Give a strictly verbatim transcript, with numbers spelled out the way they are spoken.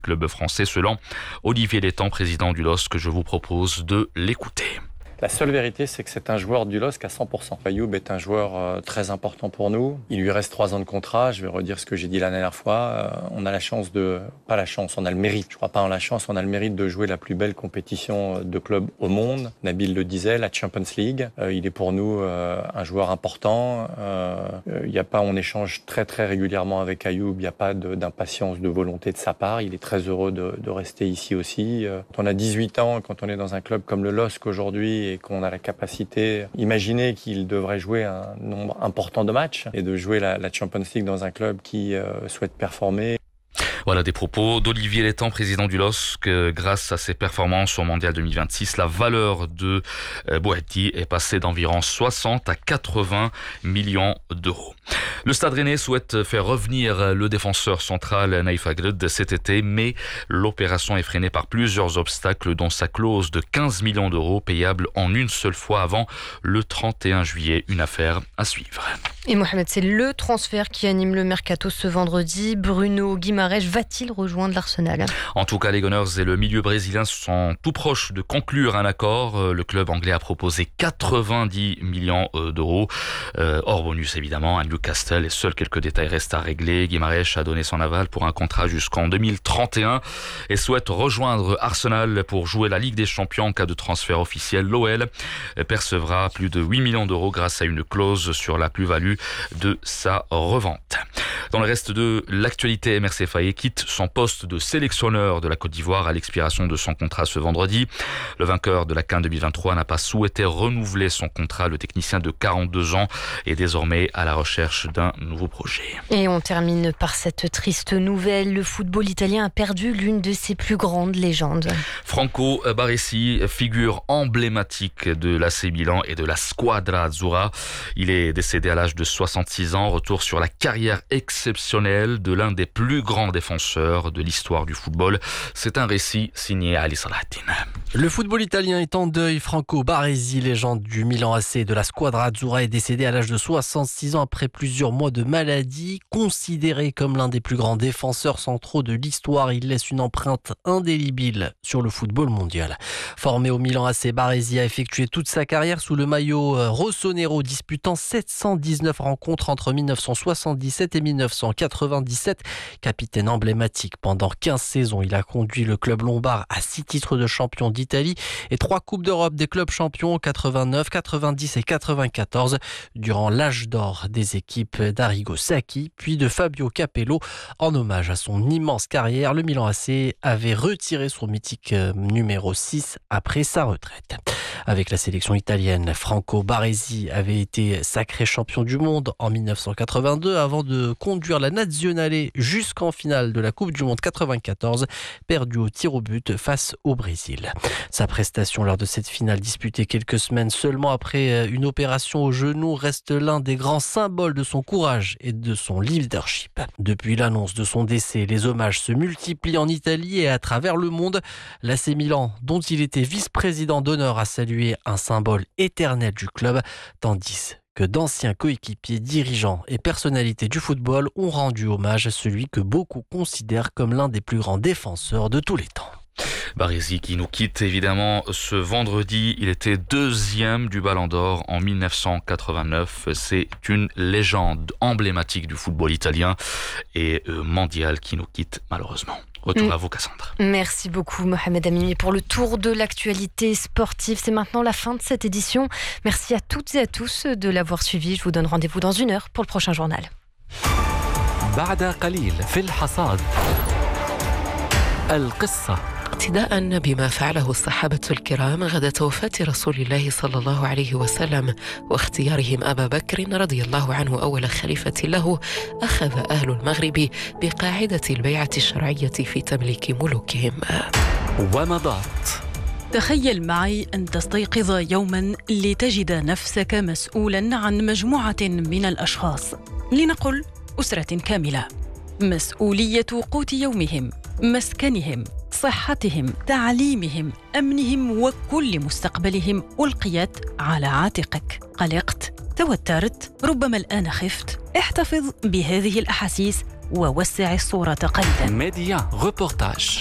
club français, selon Olivier Létang, président du L O S C, que je vous propose de l'écouter. La seule vérité, c'est que c'est un joueur du L O S C à cent pour cent. Ayoub est un joueur euh, très important pour nous. Il lui reste trois ans de contrat. Je vais redire ce que j'ai dit la dernière fois. Euh, on a la chance de... Pas la chance, on a le mérite. Je crois pas en la chance, on a le mérite de jouer la plus belle compétition de club au monde. Nabil le disait, la Champions League. Euh, il est pour nous euh, un joueur important. Euh, il y a pas, on échange très très régulièrement avec Ayoub. Il n'y a pas de, d'impatience, de volonté de sa part. Il est très heureux de, de rester ici aussi. Euh, quand on a dix-huit ans, quand on est dans un club comme le L O S C aujourd'hui, et qu'on a la capacité, imaginez qu'il devrait jouer un nombre important de matchs et de jouer la, la Champions League dans un club qui euh, souhaite performer. Voilà des propos d'Olivier Létang, président du L O S C, que grâce à ses performances au Mondial deux mille vingt-six, la valeur de Bouhaddi est passée d'environ soixante à quatre-vingts millions d'euros. Le Stade Rennais souhaite faire revenir le défenseur central Naïf Aguerd cet été, mais l'opération est freinée par plusieurs obstacles, dont sa clause de quinze millions d'euros payable en une seule fois avant le trente et un juillet. Une affaire à suivre. Et Mohamed, c'est le transfert qui anime le mercato ce vendredi. Bruno Guimaraes va-t-il rejoindre l'Arsenal ? En tout cas, les Gunners et le milieu brésilien sont tout proches de conclure un accord. Le club anglais a proposé quatre-vingt-dix millions d'euros, euh, hors bonus évidemment, à Newcastle, et seuls quelques détails restent à régler. Guimaraes a donné son aval pour un contrat jusqu'en deux mille trente et un et souhaite rejoindre Arsenal pour jouer la Ligue des Champions en cas de transfert officiel. L'O L percevra plus de huit millions d'euros grâce à une clause sur la plus-value de sa revente. Dans le reste de l'actualité, M R C Faye quitte son poste de sélectionneur de la Côte d'Ivoire à l'expiration de son contrat ce vendredi. Le vainqueur de la CAN deux mille vingt-trois n'a pas souhaité renouveler son contrat. Le technicien de quarante-deux ans est désormais à la recherche d'un nouveau projet. Et on termine par cette triste nouvelle. Le football italien a perdu l'une de ses plus grandes légendes. Franco Baresi, figure emblématique de l'A C Milan et de la Squadra Azzurra. Il est décédé à l'âge de soixante-six ans. Retour sur la carrière exceptionnelle de l'un des plus grands défenseurs de l'histoire du football. C'est un récit signé Ali Salahatin. Le football italien est en deuil. Franco Baresi, légende du Milan A C et de la Squadra Azzurra, est décédé à l'âge de soixante-six ans après plusieurs mois de maladie. Considéré comme l'un des plus grands défenseurs centraux de l'histoire, il laisse une empreinte indélébile sur le football mondial. Formé au Milan A C, Baresi a effectué toute sa carrière sous le maillot rossonero, disputant sept cent dix-neuf rencontres entre mille neuf cent soixante-dix-sept et mille neuf cent quatre-vingt-dix-sept. Capitaine emblématique pendant quinze saisons, il a conduit le club lombard à six titres de champion d'Italie et trois coupes d'Europe des clubs champions quatre-vingt-neuf, quatre-vingt-dix et quatre-vingt-quatorze durant l'âge d'or des équipes d'Arrigo Sacchi puis de Fabio Capello. En hommage à son immense carrière, le Milan A C avait retiré son mythique numéro six après sa retraite. Avec la sélection italienne, Franco Baresi avait été sacré champion du monde en mille neuf cent quatre-vingt-deux avant de conduire la Nazionale jusqu'en finale de la Coupe du Monde quatre-vingt-quatorze, perdue au tir au but face au Brésil. Sa prestation lors de cette finale disputée quelques semaines seulement après une opération au genou reste l'un des grands symboles de son courage et de son leadership. Depuis l'annonce de son décès, les hommages se multiplient en Italie et à travers le monde. L'A C Milan, dont il était vice-président d'honneur, a salué un symbole éternel du club, tandis que d'anciens coéquipiers, dirigeants et personnalités du football ont rendu hommage à celui que beaucoup considèrent comme l'un des plus grands défenseurs de tous les temps. Baresi qui nous quitte évidemment ce vendredi. Il était deuxième du Ballon d'Or en mille neuf cent quatre-vingt-neuf. C'est une légende emblématique du football italien et mondial qui nous quitte malheureusement. Retour mmh. à vous, Cassandre. Merci beaucoup, Mohamed Amini, pour le tour de l'actualité sportive. C'est maintenant la fin de cette édition. Merci à toutes et à tous de l'avoir suivi. Je vous donne rendez-vous dans une heure pour le prochain journal. بعد قليل في الحصاد القصة اقتداء بما فعله الصحابة الكرام غدا وفاة رسول الله صلى الله عليه وسلم واختيارهم أبا بكر رضي الله عنه أول خليفة له، أخذ أهل المغرب بقاعدة البيعة الشرعية في تمليك ملوكهم. ومضات. تخيل معي أن تستيقظ يوما لتجد نفسك مسؤولا عن مجموعة من الأشخاص، لنقل أسرة كاملة، مسؤولية قوت يومهم، مسكنهم، صحتهم، تعليمهم، أمنهم وكل مستقبلهم ألقيت على عاتقك. قلقت، توترت، ربما الآن خفت. احتفظ بهذه الأحاسيس ووسع الصورة قليلا. ميديا ريبورتاج.